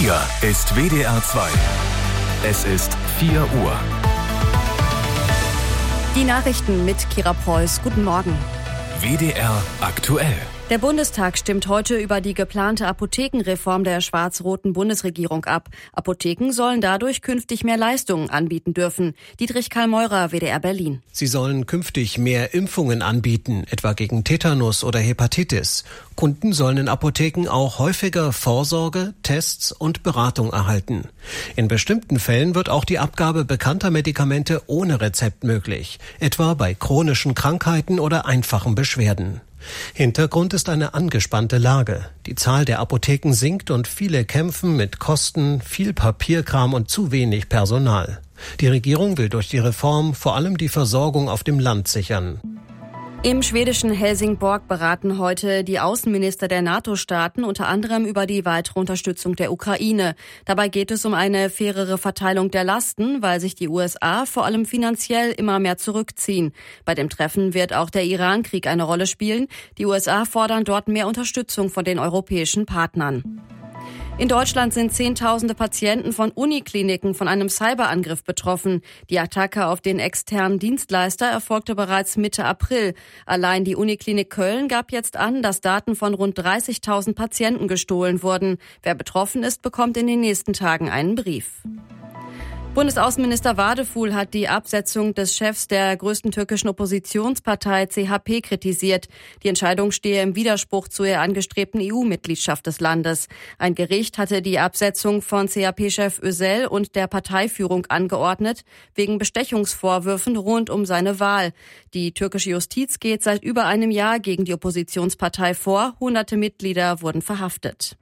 Hier ist WDR 2. Es ist 4 Uhr. Die Nachrichten mit Kira Preuß. Guten Morgen. WDR aktuell. Der Bundestag stimmt heute über die geplante Apothekenreform der schwarz-roten Bundesregierung ab. Apotheken sollen dadurch künftig mehr Leistungen anbieten dürfen. Dietrich Karl-Meurer, WDR Berlin. Sie sollen künftig mehr Impfungen anbieten, etwa gegen Tetanus oder Hepatitis. Kunden sollen in Apotheken auch häufiger Vorsorge, Tests und Beratung erhalten. In bestimmten Fällen wird auch die Abgabe bekannter Medikamente ohne Rezept möglich, etwa bei chronischen Krankheiten oder einfachen Beschwerden. Hintergrund ist eine angespannte Lage. Die Zahl der Apotheken sinkt und viele kämpfen mit Kosten, viel Papierkram und zu wenig Personal. Die Regierung will durch die Reform vor allem die Versorgung auf dem Land sichern. Im schwedischen Helsingborg beraten heute die Außenminister der NATO-Staaten unter anderem über die weitere Unterstützung der Ukraine. Dabei geht es um eine fairere Verteilung der Lasten, weil sich die USA vor allem finanziell immer mehr zurückziehen. Bei dem Treffen wird auch der Iran-Krieg eine Rolle spielen. Die USA fordern dort mehr Unterstützung von den europäischen Partnern. In Deutschland sind Zehntausende Patienten von Unikliniken von einem Cyberangriff betroffen. Die Attacke auf den externen Dienstleister erfolgte bereits Mitte April. Allein die Uniklinik Köln gab jetzt an, dass Daten von rund 30.000 Patienten gestohlen wurden. Wer betroffen ist, bekommt in den nächsten Tagen einen Brief. Bundesaußenminister Wadeful hat die Absetzung des Chefs der größten türkischen Oppositionspartei CHP kritisiert. Die Entscheidung stehe im Widerspruch zur angestrebten EU-Mitgliedschaft des Landes. Ein Gericht hatte die Absetzung von CHP-Chef Özel und der Parteiführung angeordnet, wegen Bestechungsvorwürfen rund um seine Wahl. Die türkische Justiz geht seit über einem Jahr gegen die Oppositionspartei vor. Hunderte Mitglieder wurden verhaftet.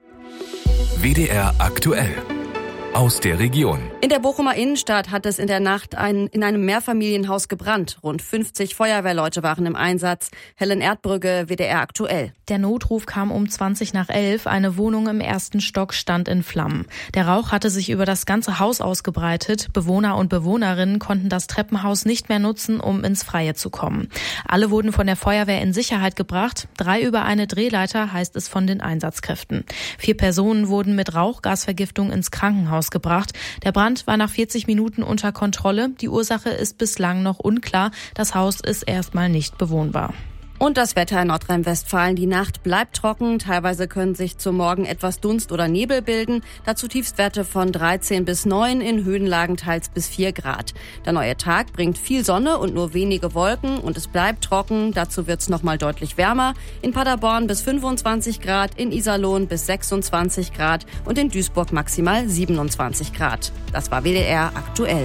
WDR aktuell. Aus der Region. In der Bochumer Innenstadt hat es in der Nacht in einem Mehrfamilienhaus gebrannt. Rund 50 Feuerwehrleute waren im Einsatz. Helen Erdbrügge, WDR aktuell. Der Notruf kam um 20:11. Eine Wohnung im ersten Stock stand in Flammen. Der Rauch hatte sich über das ganze Haus ausgebreitet. Bewohner und Bewohnerinnen konnten das Treppenhaus nicht mehr nutzen, um ins Freie zu kommen. Alle wurden von der Feuerwehr in Sicherheit gebracht. 3 über eine Drehleiter, heißt es von den Einsatzkräften. 4 Personen wurden mit Rauchgasvergiftung ins Krankenhaus gebracht. Der Brand war nach 40 Minuten unter Kontrolle. Die Ursache ist bislang noch unklar. Das Haus ist erstmal nicht bewohnbar. Und das Wetter in Nordrhein-Westfalen. Die Nacht bleibt trocken. Teilweise können sich zum Morgen etwas Dunst oder Nebel bilden. Dazu Tiefstwerte von 13 bis 9, in Höhenlagen teils bis 4 Grad. Der neue Tag bringt viel Sonne und nur wenige Wolken. Und es bleibt trocken. Dazu wird es nochmal deutlich wärmer. In Paderborn bis 25 Grad, in Iserlohn bis 26 Grad und in Duisburg maximal 27 Grad. Das war WDR aktuell.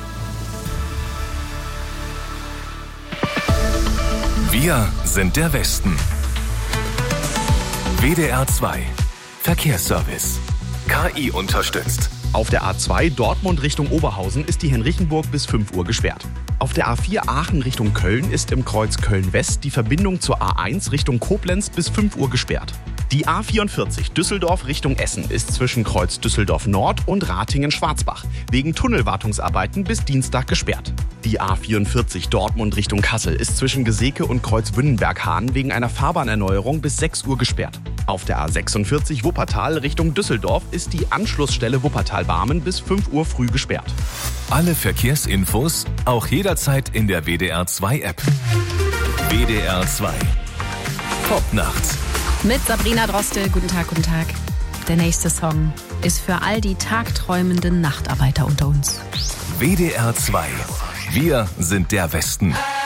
Wir sind der Westen. WDR 2. Verkehrsservice. KI unterstützt. Auf der A2 Dortmund Richtung Oberhausen ist die Henrichenburg bis 5 Uhr gesperrt. Auf der A4 Aachen Richtung Köln ist im Kreuz Köln-West die Verbindung zur A1 Richtung Koblenz bis 5 Uhr gesperrt. Die A44 Düsseldorf Richtung Essen ist zwischen Kreuz Düsseldorf Nord und Ratingen-Schwarzbach wegen Tunnelwartungsarbeiten bis Dienstag gesperrt. Die A44 Dortmund Richtung Kassel ist zwischen Geseke und Kreuz Wünnenberg-Hahn wegen einer Fahrbahnerneuerung bis 6 Uhr gesperrt. Auf der A46 Wuppertal Richtung Düsseldorf ist die Anschlussstelle Wuppertal-Barmen bis 5 Uhr früh gesperrt. Alle Verkehrsinfos auch jederzeit in der WDR 2 App. WDR 2. Top nachts. Mit Sabrina Drostel. Guten Tag, guten Tag. Der nächste Song ist für all die tagträumenden Nachtarbeiter unter uns. WDR 2. Wir sind der Westen.